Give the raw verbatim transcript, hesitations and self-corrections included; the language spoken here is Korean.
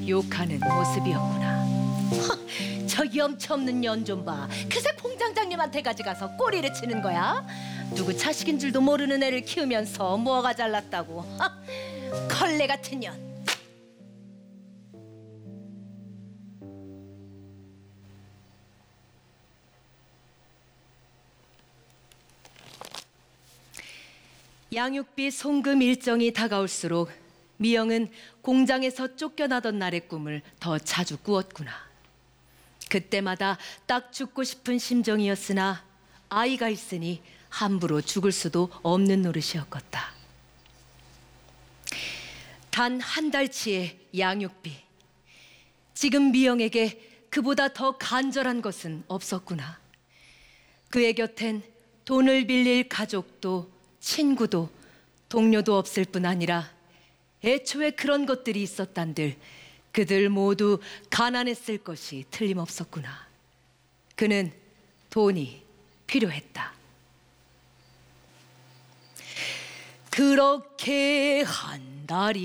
욕하는 모습이었구나. 허, 저 염치 없는 년 좀 봐. 그새 공장장님한테까지 가서 꼬리를 치는 거야? 누구 자식인 줄도 모르는 애를 키우면서 뭐가 잘났다고. 허, 걸레 같은 년. 양육비 송금 일정이 다가올수록 미영은 공장에서 쫓겨나던 날의 꿈을 더 자주 꾸었구나. 그때마다 딱 죽고 싶은 심정이었으나 아이가 있으니 함부로 죽을 수도 없는 노릇이었겠다. 단 한 달치의 양육비. 지금 미영에게 그보다 더 간절한 것은 없었구나. 그의 곁엔 돈을 빌릴 가족도 친구도 동료도 없을 뿐 아니라 애초에 그런 것들이 있었단들 그들 모두 가난했을 것이 틀림없었구나. 그는 돈이 필요했다. 그렇게 한 달이